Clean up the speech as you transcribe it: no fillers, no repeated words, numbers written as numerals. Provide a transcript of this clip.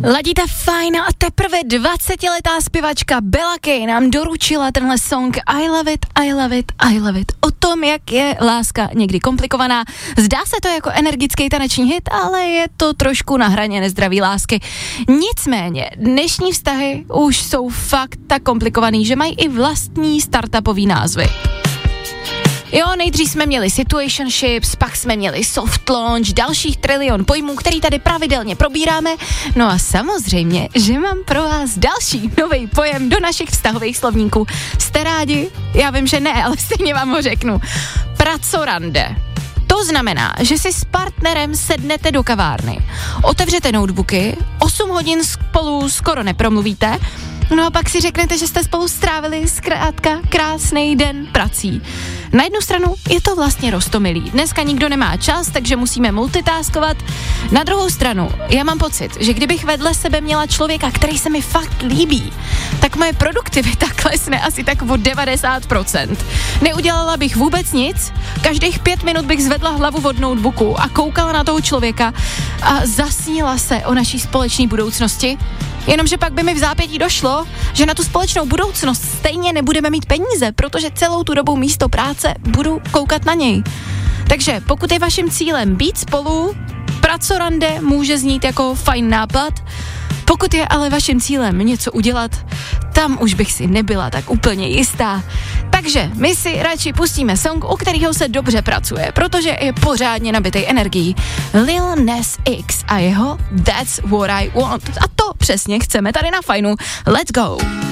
Ladíte fajn a teprve 20letá zpěvačka Bella Kay nám doručila tenhle song I love it, I love it, I love it. O tom, jak je láska někdy komplikovaná. Zdá se to jako energický taneční hit, ale je to trošku na hraně nezdravý lásky. Nicméně, dnešní vztahy už jsou fakt tak komplikovaný, že mají i vlastní startupový názvy. Jo, nejdřív jsme měli situationships, pak jsme měli soft launch, dalších trilion pojmů, který tady pravidelně probíráme. No a samozřejmě, že mám pro vás další nový pojem do našich vztahových slovníků. Jste rádi? Já vím, že ne, ale stejně vám ho řeknu. Pracorande. To znamená, že si s partnerem sednete do kavárny, otevřete notebooky, 8 hodin spolu skoro nepromluvíte, no a pak si řeknete, že jste spolu strávili zkrátka krásný den prací. Na jednu stranu je to vlastně roztomilý. Dneska nikdo nemá čas, takže musíme multitaskovat. Na druhou stranu, já mám pocit, že kdybych vedle sebe měla člověka, který se mi fakt líbí, tak moje produktivita klesne asi tak o 90%. Neudělala bych vůbec nic, každých 5 minut bych zvedla hlavu od notebooku a koukala na toho člověka a zasnila se o naší společné budoucnosti. Jenomže pak by mi v zápětí došlo, že na tu společnou budoucnost stejně nebudeme mít peníze, protože celou tu dobu místo práce budu koukat na něj. Takže pokud je vaším cílem být spolu, pracorande může znít jako fajn nápad, pokud je ale vaším cílem něco udělat, tam už bych si nebyla tak úplně jistá. Takže my si radši pustíme song, u kterého se dobře pracuje, protože je pořádně nabitej energií. Lil Nas X a jeho That's What I Want. A to přesně chceme tady na Fajnu. Let's go!